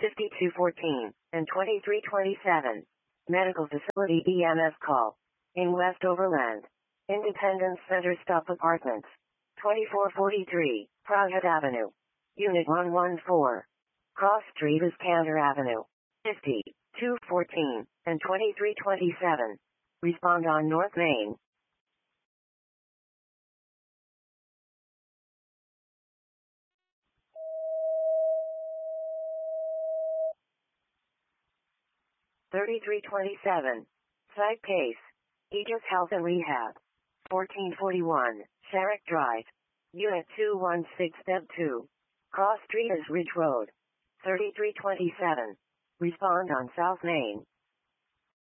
5214 and 2327. Medical Facility EMS call. In West Overland. Independence Center Stop Apartments. 2443, Prahat Avenue. Unit 114. Cross Street is Cantor Avenue. 5214 and 2327. Respond on North Main. $33.27. Site case. Aegis Health and Rehab. 1441, Sharrock Drive. Unit 216 Step 2. Cross Street is Ridge Road. $33.27. Respond on South Main.